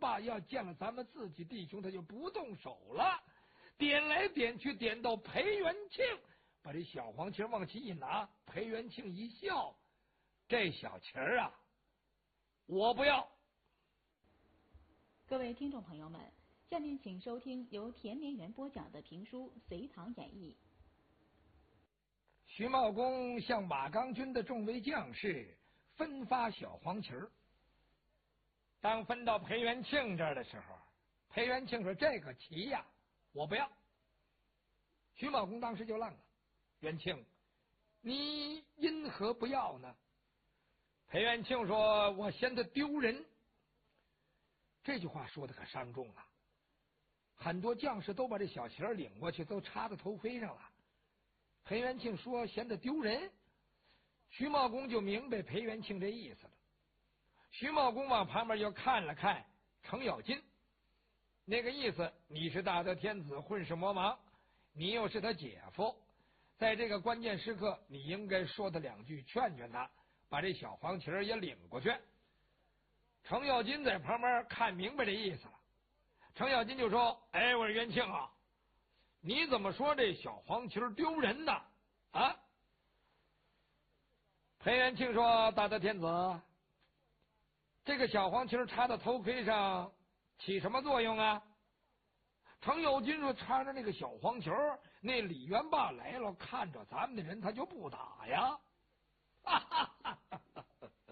霸要见了咱们自己弟兄，他就不动手了，点来点去，点到裴元庆，把这小黄旗往起一拿，裴元庆一笑，这小旗儿啊，我不要。 各位听众朋友们，下面请收听由田连元播讲的评书《隋唐演义》。 徐茂公向马刚军的众位将士分发小黄旗儿。当分到裴元庆这儿的时候，裴元庆说：“这个旗呀，我不要。”徐茂公当时就愣了：“元庆，你因何不要呢？”裴元庆说：“我嫌他丢人。”这句话说的可伤重了，很多将士都把这小旗儿领过去，都插在头盔上了。裴元庆说嫌他丢人，徐茂公就明白裴元庆这意思了。徐茂公往旁边又看了看程咬金，那个意思，你是大德天子，混世魔王，你又是他姐夫，在这个关键时刻，你应该说他两句，劝劝他，把这小黄旗儿也领过去。程咬金在旁边看明白这意思了，程咬金就说：“哎，我说元庆啊，你怎么说这小黄旗儿丢人呢？啊？”裴元庆说：“大德天子，这个小黄旗儿插到头盔上起什么作用啊？”程咬金说：“插着那个小黄旗儿，那李元霸来了，看着咱们的人，他就不打呀。”哈哈哈哈哈！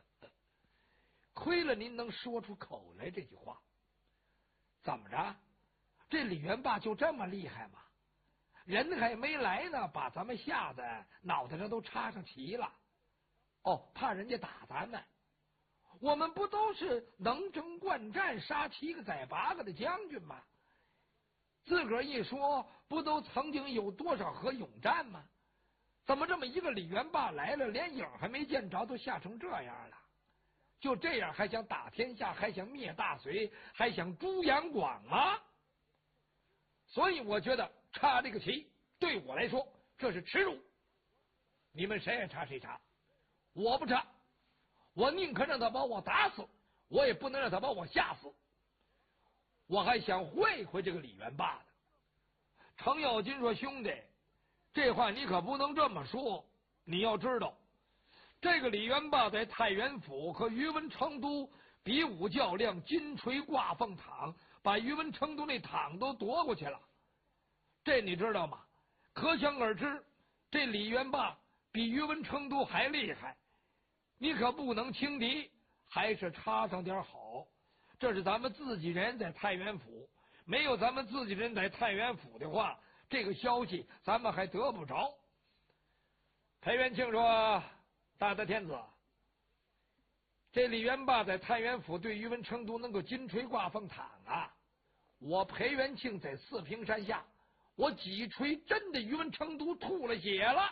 亏了您能说出口来这句话。怎么着？这李元霸就这么厉害吗？人还没来呢，把咱们吓得脑袋上都插上旗了。哦，怕人家打咱们。我们不都是能征惯战、杀7个宰8个的将军吗？自个儿一说，不都曾经有多少合勇战吗？怎么这么一个李元霸来了，连影还没见着，都吓成这样了？就这样还想打天下，还想灭大隋，还想诛杨广吗？所以我觉得插这个旗对我来说这是耻辱。你们谁爱插谁插，我不插，我宁可让他把我打死，我也不能让他把我吓死。我还想会会这个李元霸呢。程咬金说：“兄弟，这话你可不能这么说。你要知道，这个李元霸在太原府和宇文成都比武较量，金锤挂凤躺，把宇文成都那躺都夺过去了。这你知道吗？可想而知，这李元霸比宇文成都还厉害。你可不能轻敌，还是插上点好。这是咱们自己人在太原府，没有咱们自己人在太原府的话，这个消息咱们还得不着。”裴元庆说：“大德天子，这李元霸在太原府对宇文成都能够金锤挂凤躺啊！我裴元庆在四平山下，我几锤真的宇文成都吐了血了。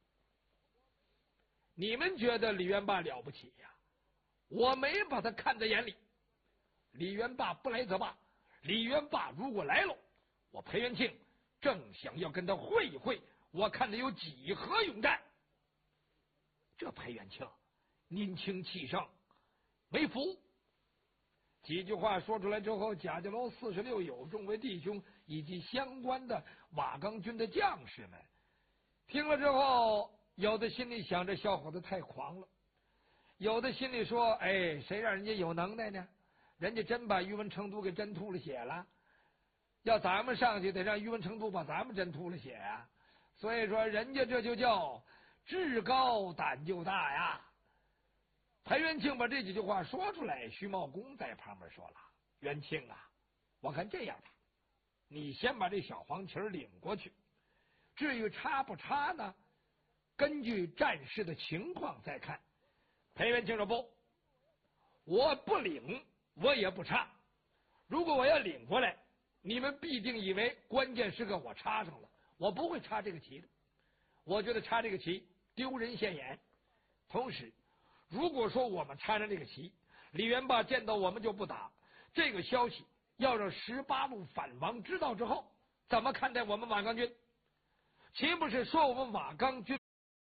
你们觉得李元霸了不起呀？我没把他看在眼里。李元霸不来则罢，李元霸如果来了，我裴元庆正想要跟他会一会，我看他有几何勇战。”这裴元庆年轻气盛，没服。几句话说出来之后，贾家楼46友众位弟兄以及相关的瓦岗军的将士们听了之后，有的心里想，这小伙子太狂了，有的心里说：“哎，谁让人家有能耐呢？人家真把宇文成都给真吐了血了，要咱们上去得让宇文成都把咱们真吐了血啊！所以说，人家这就叫志高胆就大呀。”裴元庆把这几句话说出来，徐茂公在旁边说了：“元庆啊，我看这样吧，你先把这小黄旗领过去，至于插不插呢，根据战事的情况再看。”裴元庆说：“不，我不领，我也不插。如果我要领过来，你们必定以为关键时刻我插上了，我不会插这个旗的。我觉得插这个旗丢人现眼。同时，如果说我们插上这个旗，李元霸见到我们就不打，这个消息要让18路反王知道之后，怎么看待我们瓦岗军？岂不是说我们瓦岗军